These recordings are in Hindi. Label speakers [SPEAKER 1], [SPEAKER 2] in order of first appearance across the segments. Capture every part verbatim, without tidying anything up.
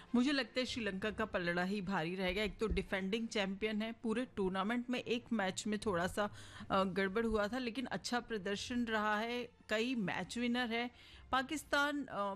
[SPEAKER 1] मुझे लगता है श्रीलंका का पलड़ा ही भारी रहेगा। एक तो डिफेंडिंग चैंपियन है, पूरे टूर्नामेंट में एक मैच में थोड़ा सा अ, गड़बड़ हुआ था, लेकिन अच्छा प्रदर्शन रहा है, कई मैच विनर है। पाकिस्तान अ,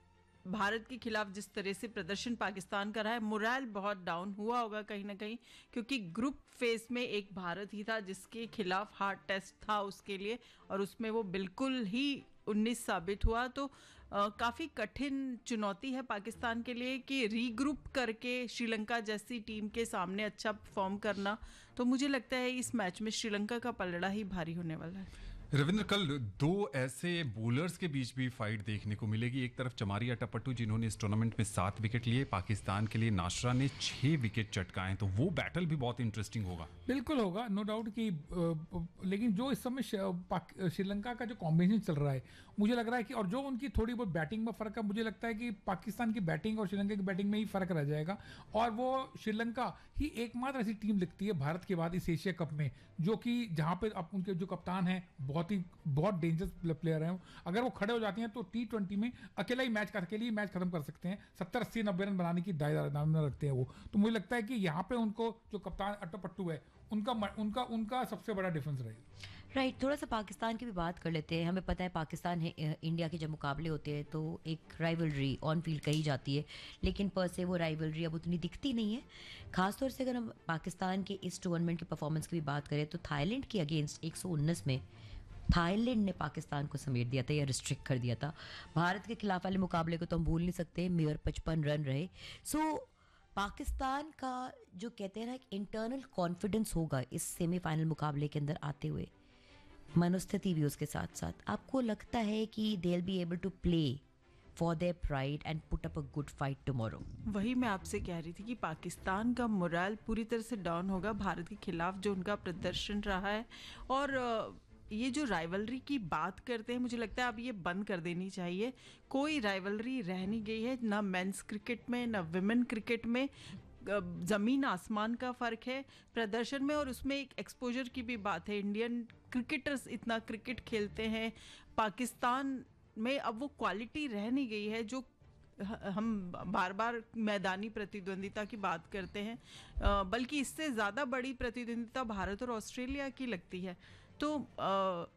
[SPEAKER 1] भारत के खिलाफ जिस तरह से प्रदर्शन पाकिस्तान का रहा है, मोरल बहुत डाउन हुआ होगा कहीं ना कहीं, क्योंकि ग्रुप फेज में एक भारत ही था जिसके खिलाफ हार्ड टेस्ट था उसके लिए, और उसमें वो बिल्कुल ही उन्नीस साबित हुआ। तो अ, काफ़ी कठिन चुनौती है पाकिस्तान के लिए कि रीग्रुप करके श्रीलंका जैसी टीम के सामने अच्छा परफॉर्म करना। तो मुझे लगता है इस मैच में श्रीलंका का पलड़ा ही भारी होने वाला है।
[SPEAKER 2] रविंद्र, कल दो ऐसे बॉलर्स के बीच भी फाइट देखने को मिलेगी। एक तरफ चमारी अट्टापट्टू जिन्होंने इस टूर्नामेंट में सात विकेट लिए, पाकिस्तान के लिए नाशरा ने छह विकेट चटकाए, तो वो बैटल भी बहुत इंटरेस्टिंग होगा।
[SPEAKER 3] बिल्कुल होगा, नो डाउट कि अ, लेकिन जो इस समय श्रीलंका का जो कॉम्बिनेशन चल रहा है, मुझे लग रहा है कि और जो उनकी थोड़ी बहुत बैटिंग में फर्क है, मुझे लगता है कि पाकिस्तान की बैटिंग और श्रीलंका की बैटिंग में ही फर्क रह जाएगा। और वो श्रीलंका ही एकमात्र ऐसी टीम दिखती है भारत के बाद इस एशिया कप में, जो कि जहां पे अब उनके जो कप्तान हैं बहुत ही बहुत डेंजरस प्लेयर हैं। अगर वो खड़े हो जाते हैं तो टी ट्वेंटी में अकेला ही मैच अकेले ही मैच खत्म कर सकते हैं। सत्तर अस्सी नब्बे रन बनाने की दायरा रखते हैं वो। तो मुझे लगता है कि यहाँ पे उनको जो कप्तान अट्टापट्टू है उनका उनका उनका सबसे बड़ा डिफरेंस रहेगा।
[SPEAKER 4] राइट right, थोड़ा सा पाकिस्तान की भी बात कर लेते हैं। हमें पता है पाकिस्तान है इंडिया के जब मुकाबले होते हैं तो एक राइवलरी ऑन फील्ड कही जाती है, लेकिन पर से वो राइवलरी अब उतनी दिखती नहीं है। खासतौर से अगर हम पाकिस्तान के इस टूर्नामेंट की परफॉर्मेंस की भी बात करें तो थाईलैंड के अगेंस्ट एक सौ उन्नीस में थाईलैंड ने पाकिस्तान को समेट दिया था या रिस्ट्रिक्ट कर दिया था। भारत के खिलाफ वाले मुकाबले को तो हम भूल नहीं सकते, मेयर पचपन रन रहे। सो so, पाकिस्तान का जो कहते हैं ना एक इंटरनल कॉन्फिडेंस होगा इस सेमीफाइनल मुकाबले के अंदर आते हुए, मनोस्थिति भी उसके साथ साथ, आपको लगता है कि they will be able to play for their pride and put up a good fight tomorrow?
[SPEAKER 1] वही मैं आपसे कह रही थी कि पाकिस्तान का मोरल पूरी तरह से डाउन होगा भारत के खिलाफ जो उनका प्रदर्शन रहा है। और ये जो राइवलरी की बात करते हैं, मुझे लगता है अब ये बंद कर देनी चाहिए। कोई राइवलरी रह नहीं गई है, ना मेंस क्रिकेट में ना विमेन क्रिकेट में। ज़मीन आसमान का फ़र्क है प्रदर्शन में, और उसमें एक एक्सपोजर की भी बात है। इंडियन क्रिकेटर्स इतना क्रिकेट खेलते हैं, पाकिस्तान में अब वो क्वालिटी रह नहीं गई है जो हम बार बार मैदानी प्रतिद्वंदिता की बात करते हैं, बल्कि इससे ज़्यादा बड़ी प्रतिद्वंदिता भारत और ऑस्ट्रेलिया की लगती है। तो आ,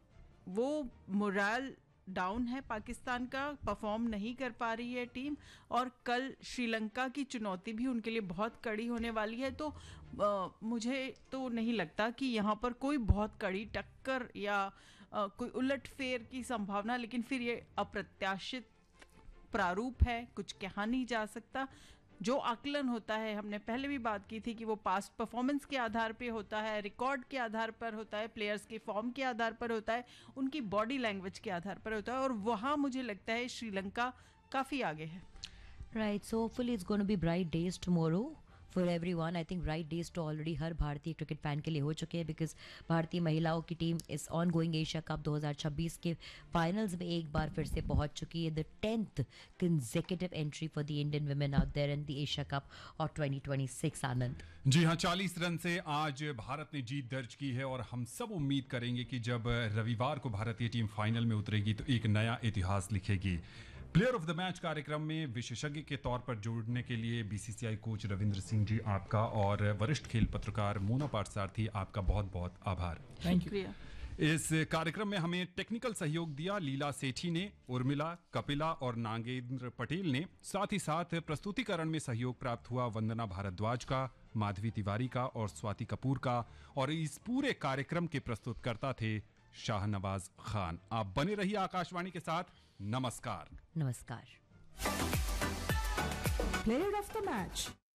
[SPEAKER 1] वो मोरल डाउन है पाकिस्तान का, परफॉर्म नहीं कर पा रही है टीम, और कल श्रीलंका की चुनौती भी उनके लिए बहुत कड़ी होने वाली है। तो आ, मुझे तो नहीं लगता कि यहाँ पर कोई बहुत कड़ी टक्कर या आ, कोई उलटफेर की संभावना, लेकिन फिर ये अप्रत्याशित प्रारूप है, कुछ कहा नहीं जा सकता। जो आकलन होता है, हमने पहले भी बात की थी कि वो पास्ट परफॉर्मेंस के आधार पे होता है, रिकॉर्ड के आधार पर होता है, प्लेयर्स के फॉर्म के आधार पर होता है, उनकी बॉडी लैंग्वेज के आधार पर होता है, और वहाँ मुझे लगता है श्रीलंका काफ़ी आगे है।
[SPEAKER 4] Right, so hopefully it's gonna be bright days tomorrow for every one. I think bright days तो ऑलरेडी हर भारतीय क्रिकेट फैन के लिए हो चुके हैं, बिकॉज भारतीय महिलाओं की टीम इस ऑन गोइंग एशिया कप दो हज़ार छब्बीस के फाइनल्स में एक बार फिर से पहुंच चुकी है। The tenth consecutive entry for the Indian women out there in the Asia cup of twenty twenty six. Anand
[SPEAKER 2] ji हाँ, चालीस रन से आज भारत ने जीत दर्ज की है, और हम सब उम्मीद करेंगे कि जब रविवार को भारतीय टीम फाइनल में उतरेगी तो एक नया इतिहास लिखेगी। प्लेयर ऑफ द मैच कार्यक्रम में विशेषज्ञ के तौर पर जुड़ने के लिए बीसीसीआई कोच रविंद्र सिंह जी आपका और वरिष्ठ खेल पत्रकार मोना पाटसारथी आपका बहुत बहुत आभार।
[SPEAKER 3] Thank you.
[SPEAKER 2] इस कार्यक्रम में हमें टेक्निकल सहयोग दिया लीला सेठी ने, उर्मिला, कपिला और नागेंद्र पटेल ने। साथ ही साथ प्रस्तुतिकरण में सहयोग प्राप्त हुआ वंदना भारद्वाज का, माधवी तिवारी का और स्वाति कपूर का। और इस पूरे कार्यक्रम के प्रस्तुतकर्ता थे शाहनवाज खान। आप बने रहिए आकाशवाणी के साथ। नमस्कार।
[SPEAKER 4] नमस्कार।
[SPEAKER 5] Player of the match.